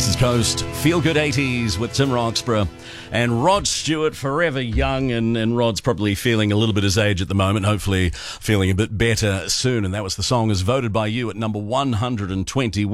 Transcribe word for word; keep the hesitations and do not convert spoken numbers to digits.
This is Coast. Feel Good eighties with Tim Roxburgh and Rod Stewart, forever young, and, and Rod's probably feeling a little bit his age at the moment, hopefully feeling a bit better soon. And that was the song as voted by you at number one hundred twenty-one.